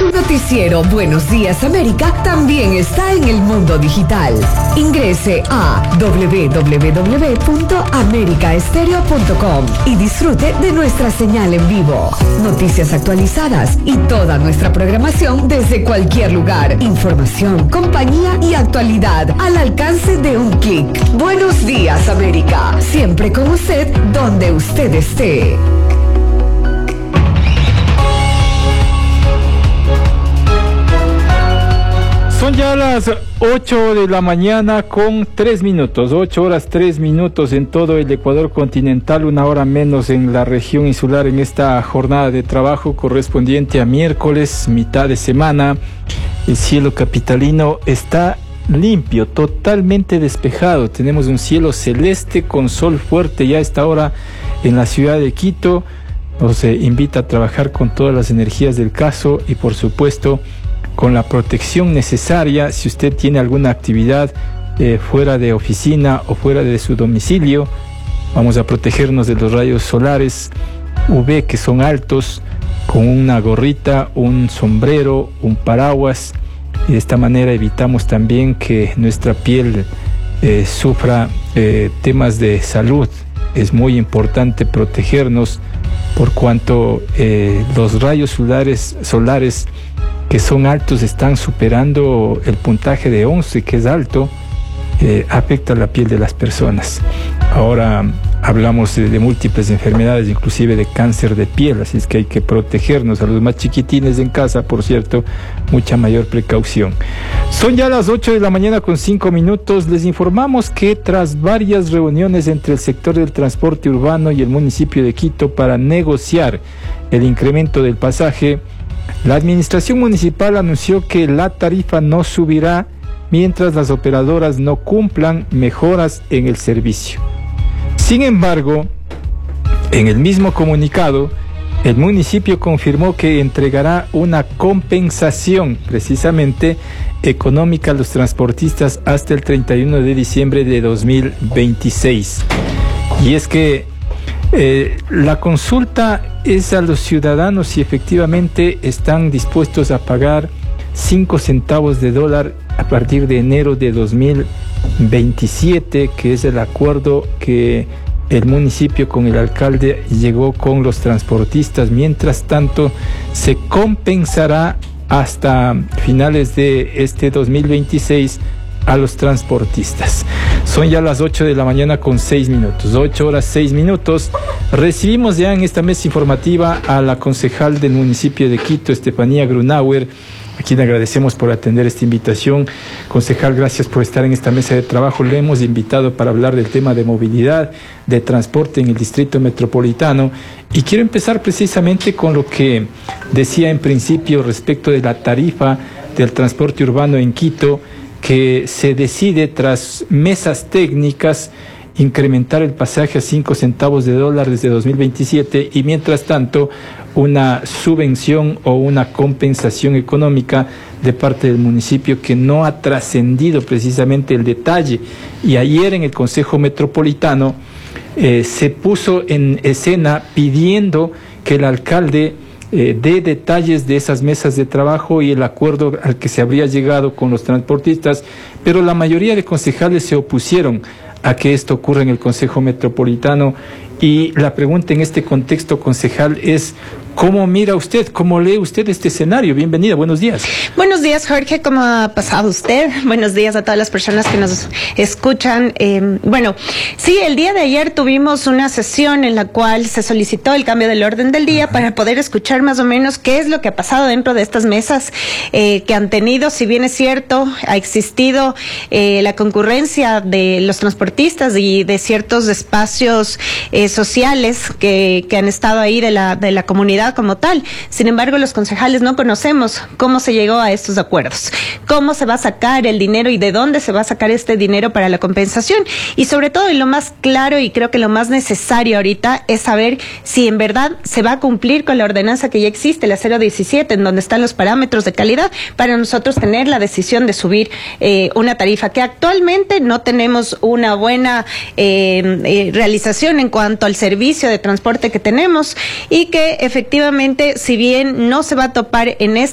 Tu noticiero Buenos Días América también está en el mundo digital. Ingrese a www.americaestereo.com y disfrute de nuestra señal en vivo. Noticias actualizadas y toda nuestra programación desde cualquier lugar. Información, compañía y actualidad al alcance de un clic. Buenos Días América, siempre con usted donde usted esté. Son ya las 8 de la mañana con 3 minutos, 8 horas 3 minutos en todo el Ecuador continental, una hora menos en la región insular en esta jornada de trabajo correspondiente a miércoles, mitad de semana. El cielo capitalino está limpio, totalmente despejado. Tenemos un cielo celeste con sol fuerte ya a esta hora en la ciudad de Quito. Nos invita a trabajar con todas las energías del caso y por supuesto con la protección necesaria si usted tiene alguna actividad fuera de oficina o fuera de su domicilio. Vamos a protegernos de los rayos solares UV que son altos, con una gorrita, un sombrero, un paraguas, y de esta manera evitamos también que nuestra piel sufra temas de salud. Es muy importante protegernos por cuanto los rayos solares que son altos están superando el puntaje de 11, que es alto, afecta la piel de las personas. Ahora hablamos de múltiples enfermedades, inclusive de cáncer de piel, así es que hay que protegernos. A los más chiquitines en casa, por cierto, mucha mayor precaución. Son ya las 8 de la mañana con 5 minutos. Les informamos que tras varias reuniones entre el sector del transporte urbano y el municipio de Quito para negociar el incremento del pasaje, la administración municipal anunció que la tarifa no subirá mientras las operadoras no cumplan mejoras en el servicio. Sin embargo, en el mismo comunicado, el municipio confirmó que entregará una compensación precisamente económica a los transportistas hasta el 31 de diciembre de 2026. Y es que la consulta es a los ciudadanos si efectivamente están dispuestos a pagar 5 centavos de dólar a partir de enero de 2027, que es el acuerdo que el municipio con el alcalde llegó con los transportistas. Mientras tanto, se compensará hasta finales de este 2026 a los transportistas. Son ya las 8 de la mañana con 6 minutos, 8 horas 6 minutos. Recibimos ya en esta mesa informativa a la concejal del municipio de Quito, Estefanía Grunauer, a quien agradecemos por atender esta invitación. Concejal, gracias por estar en esta mesa de trabajo. Le hemos invitado para hablar del tema de movilidad, de transporte en el distrito metropolitano. Y quiero empezar precisamente con lo que decía en principio respecto de la tarifa del transporte urbano en Quito, que se decide tras mesas técnicas incrementar el pasaje a 5 centavos de dólar desde 2027 y mientras tanto una subvención o una compensación económica de parte del municipio que no ha trascendido precisamente el detalle. Y ayer en el Consejo Metropolitano se puso en escena pidiendo que el alcalde dé detalles de esas mesas de trabajo y el acuerdo al que se habría llegado con los transportistas, pero la mayoría de concejales se opusieron a que esto ocurra en el Consejo Metropolitano. Y la pregunta en este contexto, concejal, es ¿cómo mira usted, cómo lee usted este escenario? Bienvenida, buenos días. Buenos días, Jorge, ¿cómo ha pasado usted? Buenos días a todas las personas que nos escuchan. Bueno, sí, el día de ayer tuvimos una sesión en la cual se solicitó el cambio del orden del día para poder escuchar más o menos qué es lo que ha pasado dentro de estas mesas que han tenido. Si bien es cierto, ha existido la concurrencia de los transportistas y de ciertos espacios sociales que han estado ahí de la comunidad como tal. Sin embargo, los concejales no conocemos cómo se llegó a estos acuerdos, cómo se va a sacar el dinero y de dónde se va a sacar este dinero para la compensación. Y sobre todo, y lo más claro y creo que lo más necesario ahorita es saber si en verdad se va a cumplir con la ordenanza que ya existe, la 017, en donde están los parámetros de calidad para nosotros tener la decisión de subir una tarifa que actualmente no tenemos una buena realización en cuanto al servicio de transporte que tenemos y que efectivamente, si bien no se va a topar en